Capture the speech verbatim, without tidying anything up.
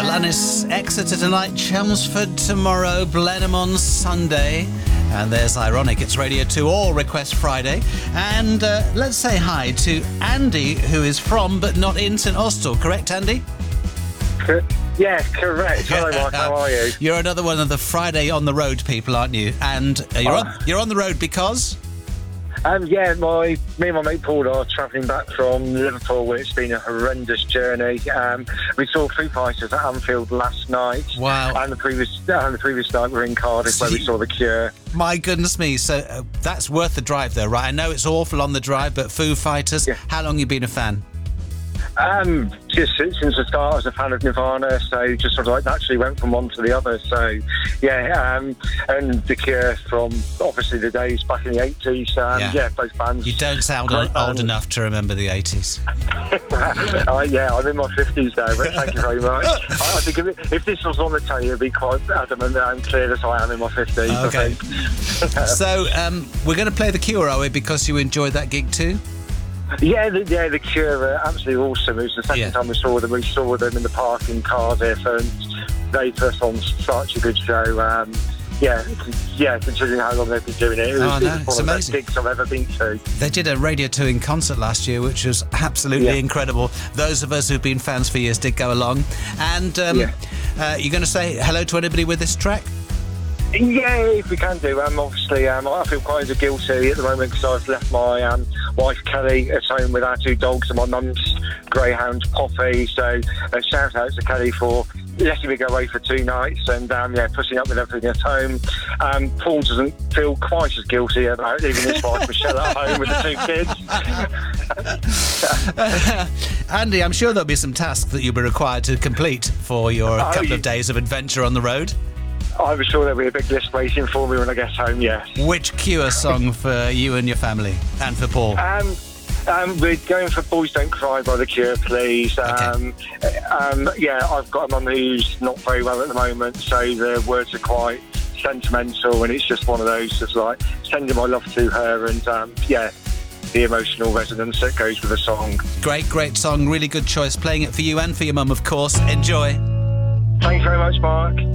Alanis, Exeter tonight, Chelmsford tomorrow, Blenheim on Sunday. And there's Ironic, it's Radio two All Request Friday. And uh, let's say hi to Andy, who is from but not in St Austell. Correct, Andy? Yeah, correct. Hello, Mark. How are you? You're another one of the Friday on the road people, aren't you? And uh, you're, oh. on, you're on the road because... Um, yeah, my me and my mate Paul are travelling back from Liverpool. It's been a horrendous journey. Um, we saw Foo Fighters at Anfield last night. Wow! And the previous and the previous night we were in Cardiff where we saw The Cure. My goodness me! So uh, that's worth the drive, though, right? I know it's awful on the drive, but Foo Fighters. Yeah. How long have you been a fan? Um, just since the start, I was a fan of Nirvana, so just sort of like naturally went from one to the other. So, yeah, um, and The Cure from obviously the days back in the eighties. Um, yeah. yeah, both bands. You don't sound old bands. enough to remember the eighties. uh, yeah, I'm in my fifties now, but thank you very much. I, I think if, it, if this was on the telly, it'd be quite adamant that I'm clear as I am in my fifties. Okay. So, um, we're going to play The Cure, are we, because you enjoyed that gig too? Yeah, the, yeah, The Cure are absolutely awesome. It was the second yeah. time we saw them. We saw them in the park in Cardiff, and they put on such a good show. Um, yeah, yeah, considering how long they've been doing it. It was, oh, no, it was one it's of the amazing. best gigs I've ever been to. They did a Radio two in concert last year, which was absolutely yeah. incredible. Those of us who've been fans for years did go along. And um, yeah. uh, you're going to say hello to anybody with this track? Yeah, if we can do. Um, obviously, um, I feel quite as guilty at the moment because I've left my um, wife Kelly at home with our two dogs and my mum's greyhound Poppy. So a shout out to Kelly for letting me go away for two nights and um, yeah, putting up with everything at home. Um, Paul doesn't feel quite as guilty about leaving his wife Michelle at home with the two kids. uh, Andy, I'm sure there'll be some tasks that you'll be required to complete for your oh, couple you- of days of adventure on the road. I'm sure there'll be a big list waiting for me when I get home, yes. Which Cure song for you and your family and for Paul? Um, um, we're going for Boys Don't Cry by The Cure, please. Um, okay. um, yeah, I've got a mum who's not very well at the moment, so the words are quite sentimental, and it's just one of those, just like sending my love to her, and um, yeah, the emotional resonance that goes with the song. Great, great song. Really good choice. Playing it for you and for your mum, of course. Enjoy. Thanks very much, Mark.